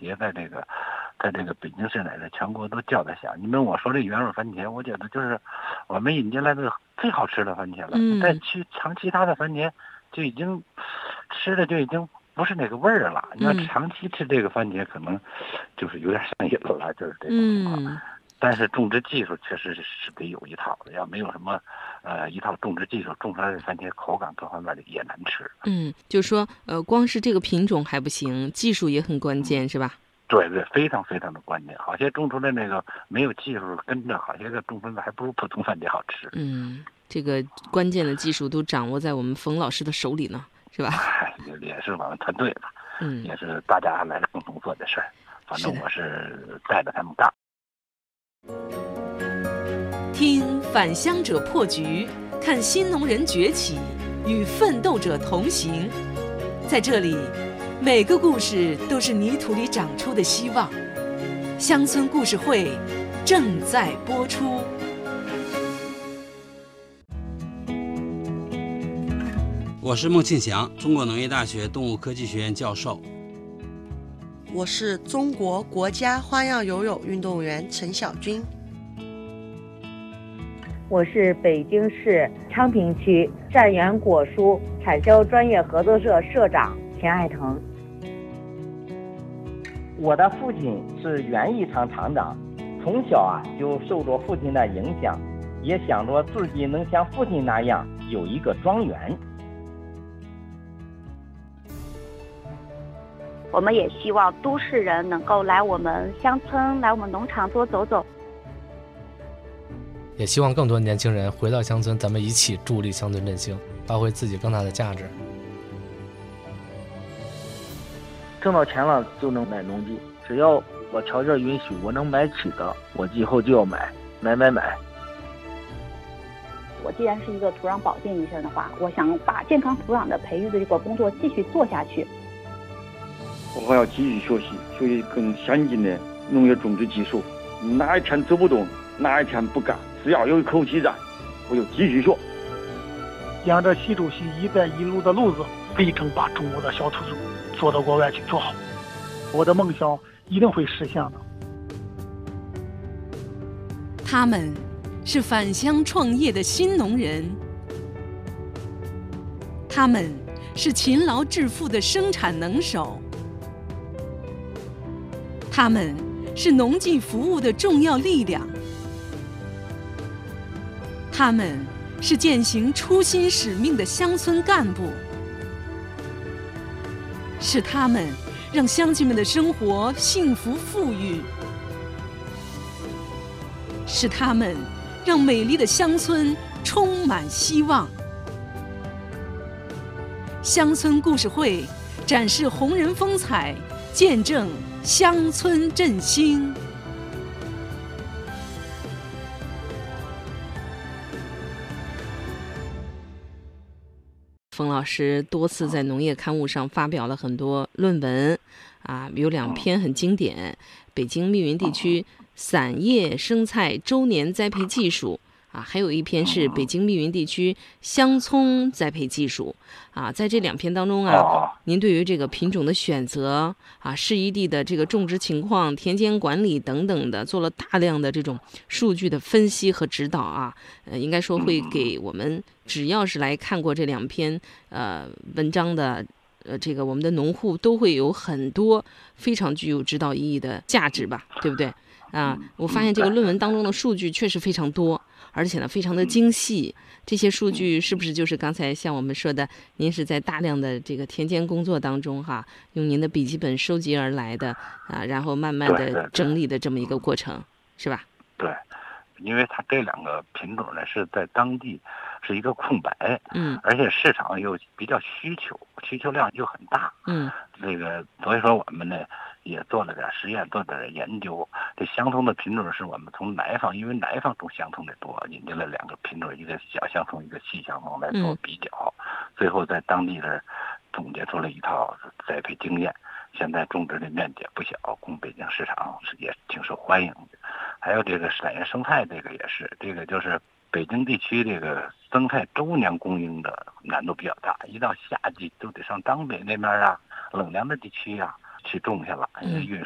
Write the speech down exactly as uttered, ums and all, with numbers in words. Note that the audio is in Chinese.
节在这个在这个北京市乃至全国都叫得响。你们我说这原味番茄，我觉得就是我们引进来的最好吃的番茄了。 嗯， 再去尝其他的番茄，就已经吃的就已经不是那个味儿了。你要长期吃这个番茄，可能就是有点上瘾了，就是这种情况。 嗯， 但是种植技术确实是得有一套的，要没有什么呃一套种植技术，种出来的番茄口感各方面的也难吃。 嗯，就是说呃，光是这个品种还不行，技术也很关键， 嗯、 是吧？ 对对，非常非常的关键。好些种出来那个没有技术跟着，好些个种出来还不如普通番茄好吃。 嗯，这个关键的技术都掌握在我们冯老师的手里呢，是吧？ 也也是我们团队吧， 嗯， 也是大家来共同做的事儿。反正我是带着他们干。 听返乡者破局，看新农人崛起，与奋斗者同行。在这里，每个故事都是泥土里长出的希望。乡村故事会正在播出。 我是孟庆祥，中国农业大学动物科技学院教授。 我是中国国家花样游泳运动员陈晓军。 我是北京市昌平区善源果蔬产销专业合作社社长田爱腾。 我的父亲是园艺厂厂长，从小啊就受着父亲的影响，也想着自己能像父亲那样有一个庄园。 我们也希望都市人能够来我们乡村，来我们农场多走走。 也希望更多年轻人回到乡村，咱们一起助力乡村振兴，发挥自己更大的价值。 挣到钱了就能买农机，只要我条件允许，我能买起的，我以后就要买，买买买。 我既然是一个土壤保健医生的话，我想把健康土壤的培育的这个工作继续做下去。 我还要继续学习，学习更先进的农业种植技术。哪一天走不动，哪一天不干，只要有一口气在，我就继续学。 沿着习主席“一带一路”的路子，力争把中国的小土猪做到国外去做好。我的梦想一定会实现的。 他们是返乡创业的新农人，他们是勤劳致富的生产能手，他们是农技服务的重要力量，他们是践行初心使命的乡村干部，是他们让乡亲们的生活幸福富裕，是他们让美丽的乡村充满希望。乡村故事会展示红人风采，见证乡村振兴。冯老师多次在农业刊物上发表了很多论文，啊，有两篇很经典，北京密云地区散叶生菜周年栽培技术，啊，还有一篇是北京密云地区香葱栽培技术，啊，在这两篇当中啊，您对于这个品种的选择啊，适宜地的这个种植情况、田间管理等等的，做了大量的这种数据的分析和指导啊，呃，应该说会给我们只要是来看过这两篇呃文章的。呃，这个我们的农户都会有很多非常具有指导意义的价值吧，对不对？啊，我发现这个论文当中的数据确实非常多，而且呢非常的精细。这些数据是不是就是刚才像我们说的，您是在大量的这个田间工作当中哈，用您的笔记本收集而来的啊，然后慢慢的整理的这么一个过程，是吧？ 对，因为它这两个品种呢是在当地是一个空白， 嗯， 而且市场又比较需求，需求量又很大， 嗯， 这个所以说我们呢也做了点实验，做了点研究。这香葱的品种是我们从南方，因为南方种香葱的多，引进了两个品种，一个小香葱，一个细香葱来做比较，嗯、最后在当地的总结出了一套栽培经验。现在种植的面积也不小，供北京市场也挺受欢迎的。还有这个散叶生菜，这个也是，这个就是北京地区这个生菜周年供应的难度比较大，一到夏季都得上张北那边啊、冷凉的地区啊去种去了，因为运